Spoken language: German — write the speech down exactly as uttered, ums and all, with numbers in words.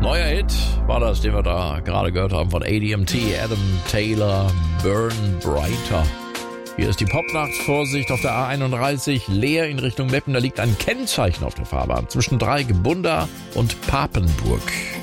Neuer Hit war das, den wir da gerade gehört haben von A D M T, Adam Taylor, Burn Brighter. Hier ist die Popnacht, Vorsicht auf der A einunddreißig, leer in Richtung Meppen. Da liegt ein Kennzeichen auf der Fahrbahn zwischen Dreieck, Bunda und Papenburg.